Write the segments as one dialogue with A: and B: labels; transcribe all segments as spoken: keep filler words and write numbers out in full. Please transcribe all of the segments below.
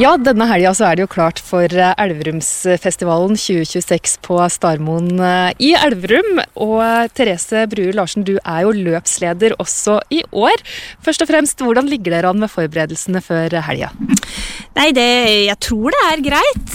A: Ja, denne helgen så er det jo klart for Elverumsfestivalen tjue tjueseks på Starmoen i Elverum. Og Therese Brue Larsen, du er jo løpsleder også i år. Først og fremst, hvordan ligger dere an med forberedelsene før helgen?
B: Nei, det, jeg tror det er greit.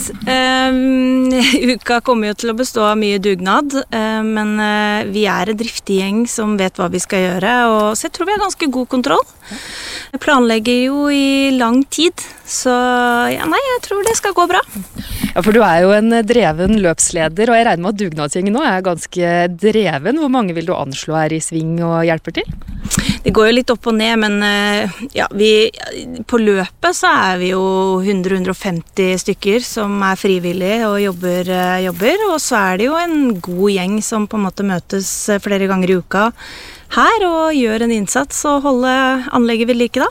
B: Um, uka kommer jo til å bestå av mye dugnad, uh, men uh, vi er en driftig gjeng som vet hva vi skal gjøre, og så jeg tror vi har ganske god kontroll. Jeg planlegger jo i lang tid, så ja, nei, jeg tror det skal gå bra.
A: Ja, for du er jo en dreven løpsleder, og jeg regner med at dugnadsgjengen nå er ganske dreven. Hvor mange vil du anslå er i sving og hjelper til?
B: Det går jo litt opp og ned, men ja, vi, på løpet så er vi jo hundre til hundre og femti stykker som er frivillige og jobber, jobber, og så er det jo en god gjeng som på en måte møtes flere ganger i uka her og gjør en innsats og holder anlegget ved like da.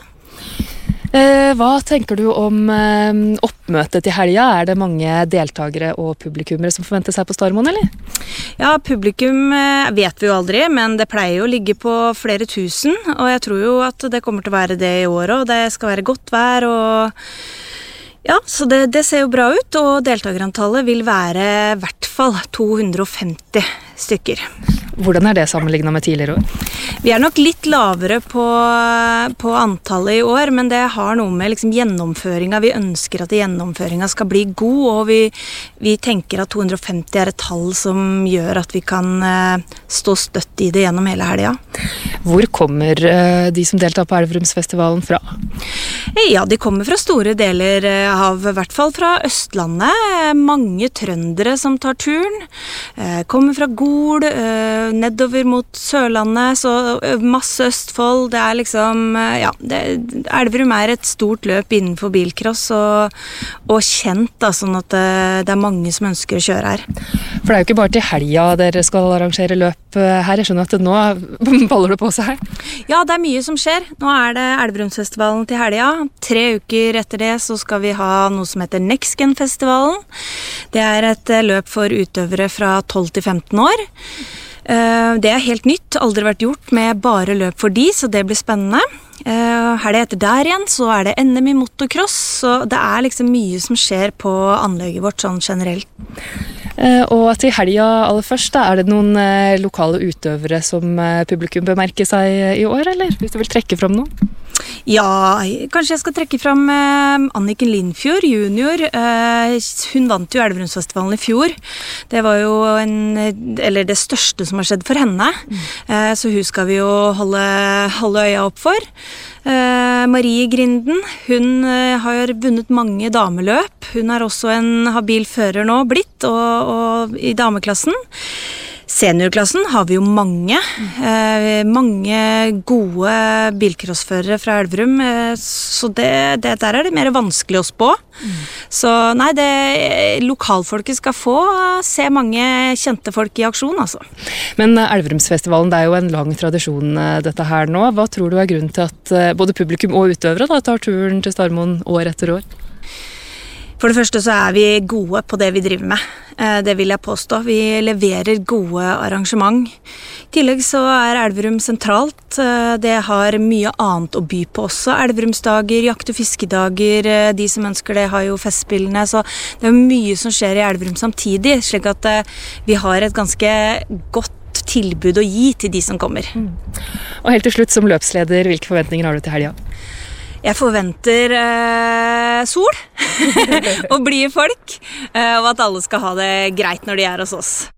A: Eh, hva tenker du om eh, oppmøtet til helga? Er det mange deltagere og publikummere som forventer seg på Starmoen, eller?
B: Ja, publikum eh, vet vi jo aldri, men det pleier jo å ligge på flere tusen, og jeg tror jo at det kommer til å være det i år, og det skal være godt vær, og ja, så det, det ser jo bra ut, og deltagerantallet vil være i hvert fall to hundre og femti stykker.
A: Hvordan er det sammenlignet med tidligere år?
B: Vi er nok litt lavere på, på antallet i år, men det har noe med liksom gjennomføringen. Vi ønsker at gjennomføringen skal bli god, og vi, vi tenker at to hundre og femti er et tall som gjør at vi kan uh, stå støtt i det gjennom hele helgen.
A: Hvor kommer uh, de som deltar på Elverumsfestivalen fra?
B: Ja, de kommer fra store deler av, i hvert fall fra Østlandet. Mange trøndere som tar turen. Uh, kommer fra Gol, uh, nedover mot Sørlandet, så masse Østfold. Det er liksom, ja, det, Elverum er et stort løp innenfor bilcross og, og kjent da, sånn at det, det er mange som ønsker å kjøre her.
A: For det er jo ikke bare til helga dere skal arrangere løp her. Jeg skjønner at nå baller det på seg her.
B: Ja, det er mye som skjer. Nå er det Elverumsfestivalen til helga. Tre uker etter det så skal vi ha noe som heter Nexgen-festivalen. Det er et løp for utøvere fra tolv til femten år. Det er helt nytt, aldri vært gjort med bare løp for de, så det blir spennende. Her det etter der igjen, så er det N M i motocross, så det er liksom mye som skjer på anlegget vårt sånn generelt.
A: Og til helga aller først, da, er det noen lokale utøvere som publikum bør merke seg i år, eller? Hvis du vil trekke fram noe?
B: Ja, kanskje jeg skal trekke fram eh, Anniken Lindfjord, junior. Eh, hun vant jo Elverumsfestivalen i fjor. Det var jo en, eller det største som har skjedd for henne. Mm. Eh, så hun skal vi jo holde, holde øya opp for. Eh, Marie Grinden, hun eh, har vunnet mange dameløp. Hun er også en habil fører nå blitt, og, og i dameklassen. Seniorklassen har vi jo mange, eh, mange gode bilcrossførere fra Elverum, eh, så det, det, der er det mer vanskelig å spå. Mm. Så nei, det, lokalfolket skal få se mange kjente folk i aksjon, altså.
A: Men Elverumsfestivalen, det er jo en lang tradisjon dette her nå. Hva tror du er grunnen til at både publikum og utøvere da, tar turen til Starmoen år etter år?
B: For det første så er vi gode på det vi driver med. Det vil jeg påstå. Vi leverer gode arrangement. I tillegg så er Elverum sentralt. Det har mye annet å by på også. Elverumsdager, jakt- og fiskedager, de som ønsker det har jo festspillene. Så det er mye som skjer i Elverum samtidig, slik at vi har et ganske godt tilbud å gi til de som kommer.
A: Mm. Og helt til slutt, som løpsleder, hvilke forventninger har du til helga?
B: Jeg forventer eh, sol og blide folk, eh, og at alle skal ha det greit når de er hos oss.